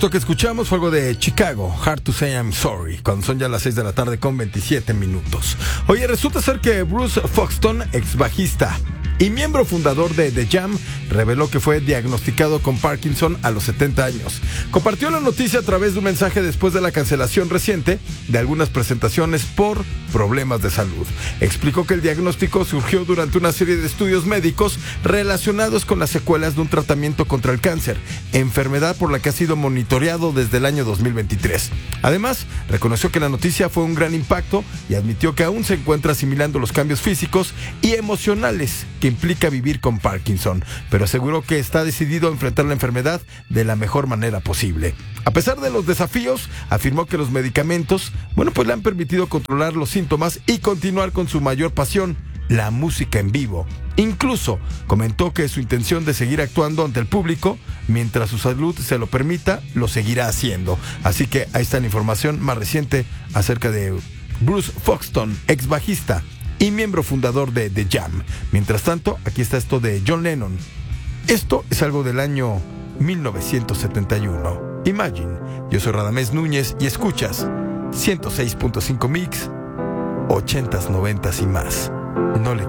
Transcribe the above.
Esto que escuchamos fue algo de Chicago, Hard to Say I'm Sorry, cuando son ya las 6 de la tarde con 27 minutos. Oye, resulta ser que Bruce Foxton, ex bajista y miembro fundador de The Jam, reveló que fue diagnosticado con Parkinson a los 70 años. Compartió la noticia a través de un mensaje después de la cancelación reciente de algunas presentaciones por problemas de salud. Explicó que el diagnóstico surgió durante una serie de estudios médicos relacionados con las secuelas de un tratamiento contra el cáncer, enfermedad por la que ha sido monitoreado desde el año 2023. Además, reconoció que la noticia fue un gran impacto y admitió que aún se encuentra asimilando los cambios físicos y emocionales que implica vivir con Parkinson, pero aseguró que está decidido a enfrentar la enfermedad de la mejor manera posible. A pesar de los desafíos, afirmó que los medicamentos, pues le han permitido controlar los síntomas y continuar con su mayor pasión, la música en vivo. Incluso comentó que su intención de seguir actuando ante el público, mientras su salud se lo permita, lo seguirá haciendo. Así que ahí está la información más reciente acerca de Bruce Foxton, ex bajista y miembro fundador de The Jam. Mientras tanto, aquí está esto de John Lennon. Esto es algo del año 1971. Imagine. Yo soy Radamés Núñez y escuchas 106.5 Mix, 80s, 90s y más. No le